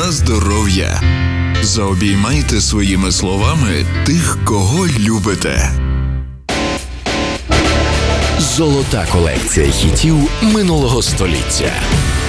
на здоров'я. Заобіймайте своїми словами тих, кого любите. Золота колекція хітів минулого століття.